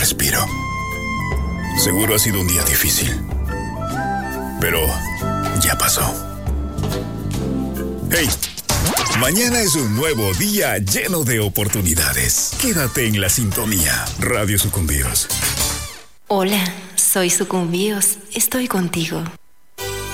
respiro. Seguro ha sido un día difícil, pero ya pasó. ¡Hey! Mañana es un nuevo día lleno de oportunidades. Quédate en la sintonía. Radio Sucumbíos. Hola, soy Sucumbíos. Estoy contigo.